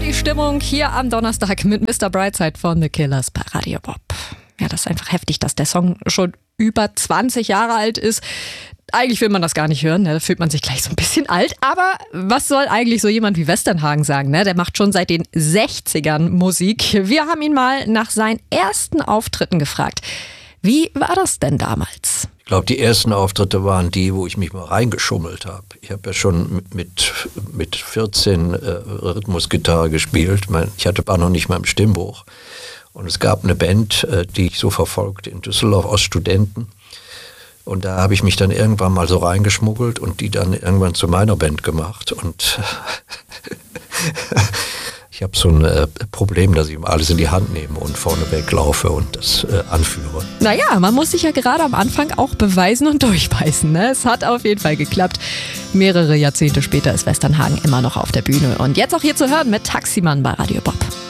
Partystimmung hier am Donnerstag mit Mr. Brightside von The Killers bei Radio Bob. Ja, das ist einfach heftig, dass der Song schon über 20 Jahre alt ist. Eigentlich will man das gar nicht hören, ne? Da fühlt man sich gleich so ein bisschen alt. Aber was soll eigentlich so jemand wie Westernhagen sagen? Ne? Der macht schon seit den 60ern Musik. Wir haben ihn mal nach seinen ersten Auftritten gefragt. Wie war das denn damals? Ich glaube, die ersten Auftritte waren die, wo ich mich mal reingeschummelt habe. Ich habe ja schon mit 14 Rhythmusgitarre gespielt. Ich hatte aber noch nicht mal im Stimmbuch. Und es gab eine Band, die ich so verfolgte in Düsseldorf aus Studenten. Und da habe ich mich dann irgendwann mal so reingeschmuggelt und die dann irgendwann zu meiner Band gemacht. Und ich habe so ein Problem, dass ich immer alles in die Hand nehme und vorne weglaufe und das anführe. Naja, man muss sich ja gerade am Anfang auch beweisen und durchbeißen. Ne? Es hat auf jeden Fall geklappt. Mehrere Jahrzehnte später ist Westernhagen immer noch auf der Bühne. Und jetzt auch hier zu hören mit Taximann bei Radio Bob.